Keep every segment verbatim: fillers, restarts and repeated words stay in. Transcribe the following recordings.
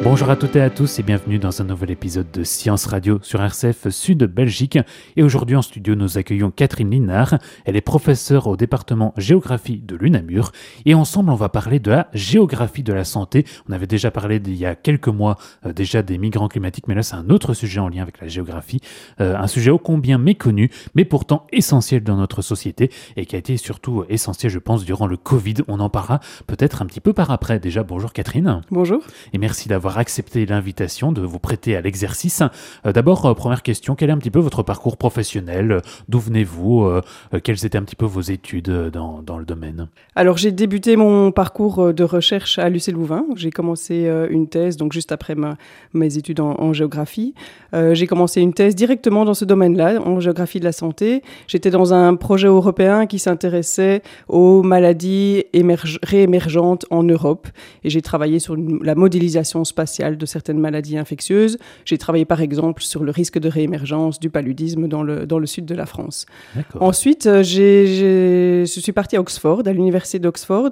Bonjour à toutes et à tous et bienvenue dans un nouvel épisode de Science Radio sur R C F Sud Belgique. Et aujourd'hui en studio, nous accueillons Catherine Linard. Elle est professeure au département géographie de l'U N A M U R. Et ensemble, on va parler de la géographie de la santé. On avait déjà parlé il y a quelques mois euh, déjà des migrants climatiques, mais là c'est un autre sujet en lien avec la géographie. Euh, un sujet ô combien méconnu, mais pourtant essentiel dans notre société et qui a été surtout essentiel, je pense, durant le Covid. On en parlera peut-être un petit peu par après. Déjà, bonjour Catherine. Bonjour. Et merci d'avoir accepté l'invitation de vous prêter à l'exercice. Euh, d'abord, euh, première question, quel est un petit peu votre parcours professionnel? euh, D'où venez-vous? euh, euh, Quelles étaient un petit peu vos études euh, dans, dans le domaine? Alors, j'ai débuté mon parcours de recherche à l'U C Louvain. J'ai commencé euh, une thèse, donc juste après ma, mes études en, en géographie. Euh, j'ai commencé une thèse directement dans ce domaine-là, en géographie de la santé. J'étais dans un projet européen qui s'intéressait aux maladies émerg- réémergentes en Europe. Et j'ai travaillé sur une, la modélisation spatiale de certaines maladies infectieuses. J'ai travaillé par exemple sur le risque de réémergence du paludisme dans le, dans le sud de la France. D'accord. Ensuite, j'ai, j'ai, je suis partie à Oxford, à l'université d'Oxford.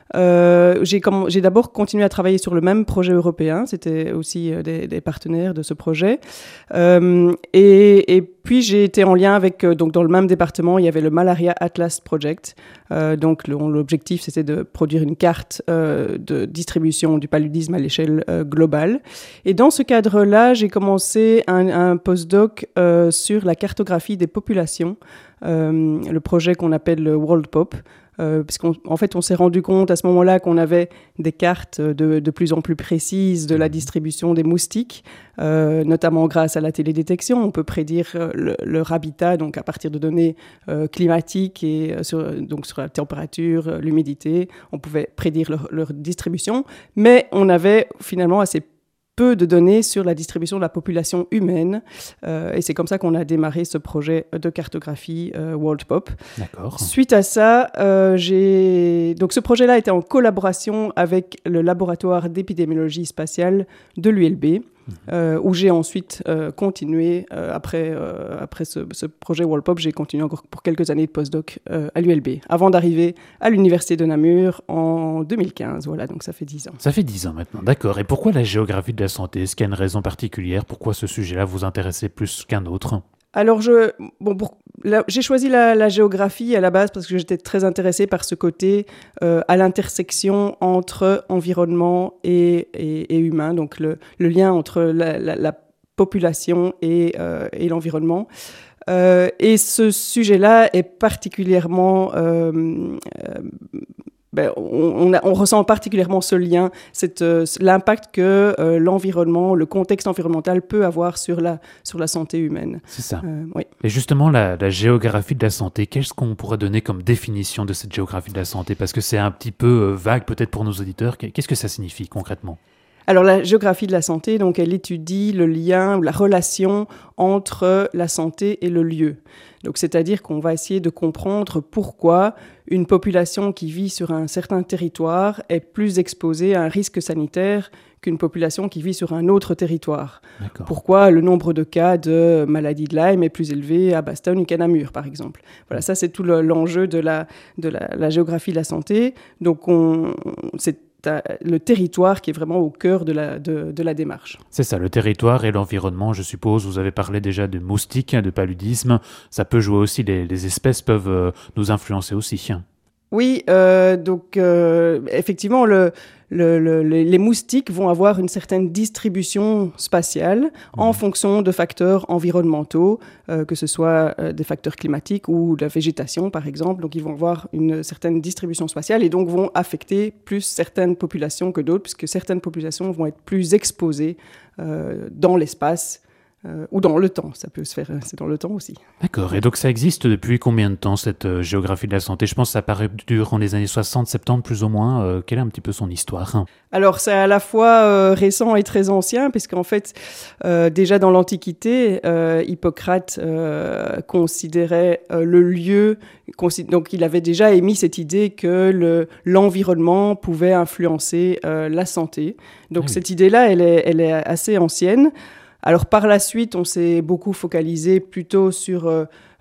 Euh, j'ai, comm- j'ai d'abord continué à travailler sur le même projet européen. C'était aussi euh, des, des partenaires de ce projet. Euh, et, et puis j'ai été en lien avec, euh, donc dans le même département, il y avait le Malaria Atlas Project. Euh, donc le, l'objectif, c'était de produire une carte euh, de distribution du paludisme à l'échelle euh, globale. Et dans ce cadre-là, j'ai commencé un, un postdoc euh, sur la cartographie des populations, euh, le projet qu'on appelle le World Pop. Euh, parce qu'en fait, on s'est rendu compte à ce moment-là qu'on avait des cartes de, de plus en plus précises de la distribution des moustiques, euh, notamment grâce à la télédétection. On peut prédire le, leur habitat donc à partir de données euh, climatiques et euh, sur, donc sur la température, l'humidité. On pouvait prédire leur, leur distribution, mais on avait finalement assez peu de données sur la distribution de la population humaine. Euh, et c'est comme ça qu'on a démarré ce projet de cartographie euh, World Pop. D'accord. Suite à ça, euh, j'ai... Donc, ce projet-là était en collaboration avec le laboratoire d'épidémiologie spatiale de l'U L B, mmh. euh, où j'ai ensuite euh, continué, euh, après, euh, après ce, ce projet World Pop, j'ai continué encore pour quelques années de postdoc euh, à l'U L B, avant d'arriver à l'université de Namur en deux mille quinze. Voilà, donc ça fait dix ans. Ça fait dix ans maintenant, d'accord. Et pourquoi la géographie de la santé? Est-ce qu'il y a une raison particulière? Pourquoi ce sujet-là vous intéressait plus qu'un autre? Alors, je, bon, pour, là, j'ai choisi la, la géographie à la base parce que j'étais très intéressée par ce côté euh, à l'intersection entre environnement et, et, et humain, donc le, le lien entre la, la, la population et, euh, et l'environnement. Euh, et ce sujet-là est particulièrement... Euh, euh, Ben, on, on, a, on ressent particulièrement ce lien, cette, euh, l'impact que euh, l'environnement, le contexte environnemental peut avoir sur la, sur la santé humaine. C'est ça. Euh, oui. Et justement, la, la géographie de la santé, qu'est-ce qu'on pourrait donner comme définition de cette géographie de la santé? Parce que c'est un petit peu euh, vague peut-être pour nos auditeurs. Qu'est-ce que ça signifie concrètement? Alors, la géographie de la santé, donc, elle étudie le lien ou la relation entre la santé et le lieu. Donc, c'est-à-dire qu'on va essayer de comprendre pourquoi une population qui vit sur un certain territoire est plus exposée à un risque sanitaire qu'une population qui vit sur un autre territoire. D'accord. Pourquoi le nombre de cas de maladie de Lyme est plus élevé à Bastogne qu'à Namur, par exemple. Voilà, ça, c'est tout le, l'enjeu de, la, de la, la géographie de la santé. Donc, on, c'est le territoire qui est vraiment au cœur de la, de, de la démarche. C'est ça, le territoire et l'environnement, je suppose. Vous avez parlé déjà de moustiques, de paludisme. Ça peut jouer aussi, les, les espèces peuvent euh, nous influencer aussi. Oui, euh, donc euh, effectivement, le, le, le, les moustiques vont avoir une certaine distribution spatiale mmh. en fonction de facteurs environnementaux, euh, que ce soit euh, des facteurs climatiques ou de la végétation, par exemple. Donc, ils vont avoir une certaine distribution spatiale et donc vont affecter plus certaines populations que d'autres, puisque certaines populations vont être plus exposées euh, dans l'espace. Euh, ou dans le temps, ça peut se faire, c'est dans le temps aussi. D'accord, et donc ça existe depuis combien de temps, cette euh, géographie de la santé? Je pense que ça paraît durant les années soixante, soixante-dix plus ou moins. Euh, quelle est un petit peu son histoire? Alors, c'est à la fois euh, récent et très ancien, puisqu'en fait, euh, déjà dans l'Antiquité, euh, Hippocrate euh, considérait euh, le lieu, consid- donc il avait déjà émis cette idée que le, l'environnement pouvait influencer euh, la santé. Donc, ah oui. Cette idée-là, elle est, elle est assez ancienne. Alors, par la suite, on s'est beaucoup focalisé plutôt sur euh,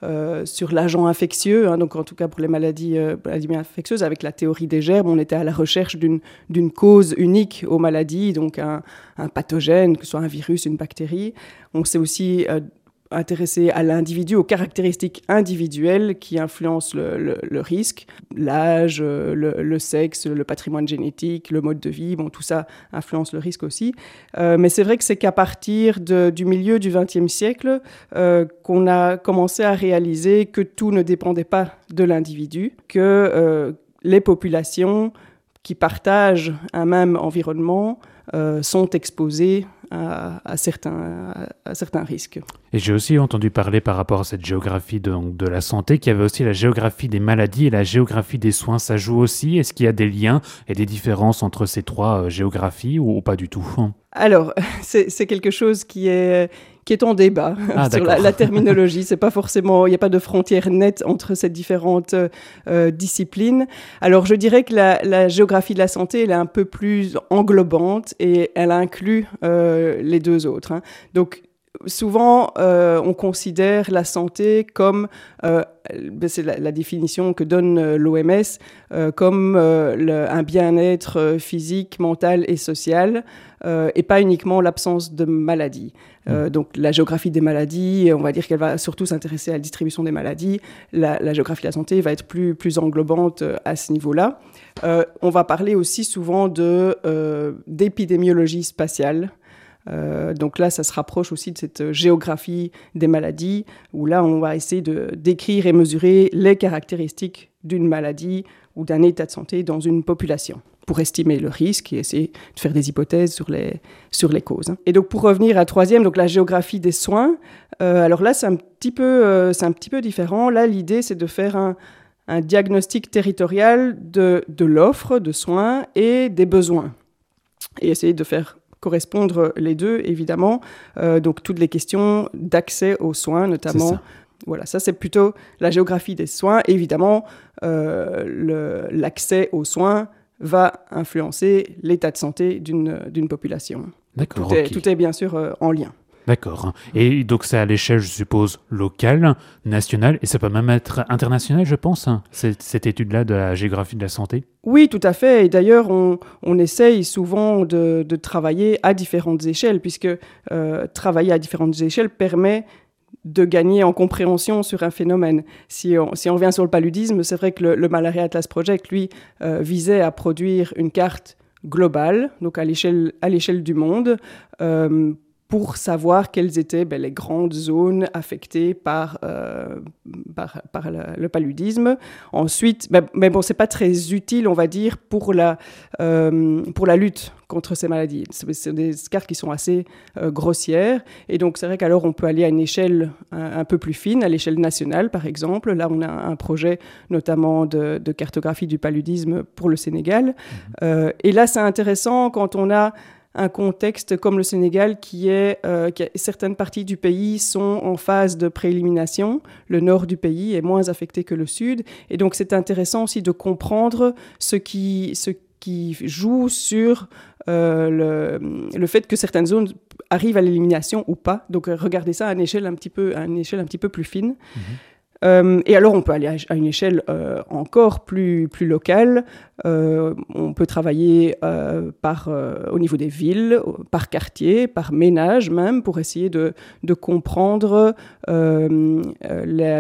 euh, sur l'agent infectieux, hein, donc en tout cas pour les maladies, euh, maladies infectieuses, avec la théorie des germes, on était à la recherche d'une, d'une cause unique aux maladies, donc un, un pathogène, que ce soit un virus, une bactérie. On s'est aussi euh, intéressé à l'individu, aux caractéristiques individuelles qui influencent le, le, le risque, l'âge, le, le sexe, le patrimoine génétique, le mode de vie, bon, tout ça influence le risque aussi. Euh, mais c'est vrai que c'est qu'à partir de, du milieu du vingtième siècle euh, qu'on a commencé à réaliser que tout ne dépendait pas de l'individu, que euh, les populations qui partagent un même environnement euh, sont exposées à, à, certains, à, à certains risques. Et j'ai aussi entendu parler par rapport à cette géographie de, donc, de la santé, qu'il y avait aussi la géographie des maladies et la géographie des soins. Ça joue aussi? Est-ce qu'il y a des liens et des différences entre ces trois euh, géographies ou, ou pas du tout? Alors, c'est, c'est quelque chose qui est, qui est en débat ah, sur la, la terminologie. C'est pas forcément, il n'y a pas de frontière nette entre ces différentes euh, disciplines. Alors, je dirais que la, la géographie de la santé, elle est un peu plus englobante et elle inclut euh, les deux autres. Hein. Donc, souvent, euh, on considère la santé comme, euh, c'est la, la définition que donne euh, l'O M S, euh, comme euh, le, un bien-être physique, mental et social, euh, et pas uniquement l'absence de maladie. Euh, donc la géographie des maladies, on va dire qu'elle va surtout s'intéresser à la distribution des maladies. La, la géographie de la santé va être plus, plus englobante euh, à ce niveau-là. Euh, on va parler aussi souvent de, euh, d'épidémiologie spatiale. Euh, donc là, ça se rapproche aussi de cette géographie des maladies, où là, on va essayer de décrire et mesurer les caractéristiques d'une maladie ou d'un état de santé dans une population, pour estimer le risque et essayer de faire des hypothèses sur les, sur les causes. Et donc, pour revenir à troisième, donc la géographie des soins, euh, alors là, c'est un petit peu, euh, c'est un petit peu différent. Là, l'idée, c'est de faire un, un diagnostic territorial de, de l'offre de soins et des besoins, et essayer de faire correspondre les deux, évidemment. Euh, donc, toutes les questions d'accès aux soins, notamment. Ça. Voilà, ça, c'est plutôt la géographie des soins. Évidemment, euh, le, l'accès aux soins va influencer l'état de santé d'une, d'une population. D'accord, tout, okay. est, tout est bien sûr euh, en lien. D'accord. Et donc c'est à l'échelle, je suppose, locale, nationale, et ça peut même être international, je pense, hein, cette, cette étude-là de la géographie de la santé? Oui, tout à fait. Et d'ailleurs, on, on essaye souvent de, de travailler à différentes échelles, puisque euh, travailler à différentes échelles permet de gagner en compréhension sur un phénomène. Si on, si on revient sur le paludisme, c'est vrai que le, le Malaria Atlas Project, lui, euh, visait à produire une carte globale, donc à l'échelle, à l'échelle du monde, euh, pour savoir quelles étaient ben, les grandes zones affectées par, euh, par, par le, le paludisme. Ensuite, ben, mais bon, c'est pas très utile, on va dire, pour la, euh, pour la lutte contre ces maladies. C'est, c'est des cartes qui sont assez euh, grossières. Et donc, c'est vrai qu'alors, on peut aller à une échelle un, un peu plus fine, à l'échelle nationale, par exemple. Là, on a un projet, notamment de, de cartographie du paludisme pour le Sénégal. Mmh. Euh, et là, c'est intéressant quand on a un contexte comme le Sénégal qui est, euh, qui a, certaines parties du pays sont en phase de préélimination. Le nord du pays est moins affecté que le sud. Et donc, c'est intéressant aussi de comprendre ce qui, ce qui joue sur euh, le, le fait que certaines zones arrivent à l'élimination ou pas. Donc, regarder ça à une échelle un petit peu, à une échelle un petit peu plus fine. Mmh. Euh, et alors, on peut aller à une échelle euh, encore plus, plus locale. Euh, on peut travailler euh, par, euh, au niveau des villes, par quartier, par ménage même, pour essayer de, de comprendre euh, les,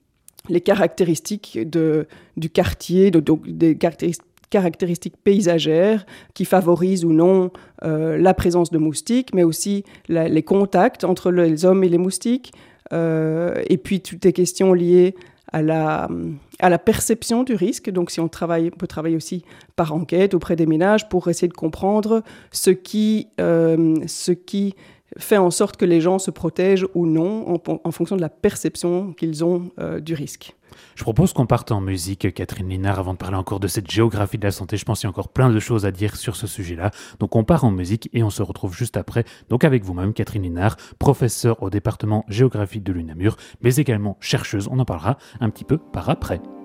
les caractéristiques de, du quartier, de, donc des caractéristiques caractéristiques paysagères qui favorisent ou non euh, la présence de moustiques, mais aussi la, les contacts entre les hommes et les moustiques. Euh, et puis toutes les questions liées à la, à la perception du risque. Donc si on travaille, on peut travailler aussi par enquête auprès des ménages pour essayer de comprendre ce qui, euh, ce qui fait en sorte que les gens se protègent ou non en, en fonction de la perception qu'ils ont euh, du risque. Je propose qu'on parte en musique, Catherine Linard, avant de parler encore de cette géographie de la santé. Je pense qu'il y a encore plein de choses à dire sur ce sujet-là. Donc on part en musique et on se retrouve juste après. Donc avec vous-même, Catherine Linard, professeure au département géographie de l'UNAMUR, mais également chercheuse. On en parlera un petit peu par après.